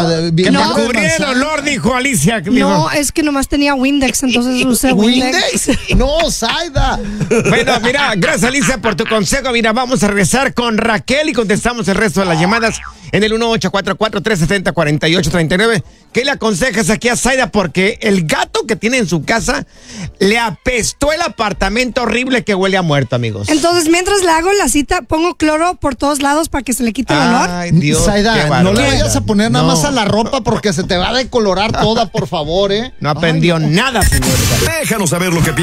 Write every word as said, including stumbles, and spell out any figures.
de, Que no, no cubría el olor, dijo Alicia. Dijo. No, es que nomás tenía Windex, entonces usé Windex. ¿Windex? No, Saida. Bueno, mira, gracias Alicia por tu consejo. Mira, vamos a regresar con Raquel y contestamos el resto de las llamadas en el uno ocho cuatro cuatro, tres siete cero, cuatro ocho tres nueve. ¿Qué le aconsejas aquí a Saida? Porque el gato que tiene en su casa le apestó el apartamento horrible que huele a muerto, amigos. Entonces, mientras le hago la cita, pongo cloro por todos lados para que se le quite el olor. Ay, Dios. Saida, no le vayas a poner nada No. más a la ropa porque se te va a decolorar toda, por favor, ¿eh? No aprendió Ay, no. nada, señorita. Déjanos saber lo que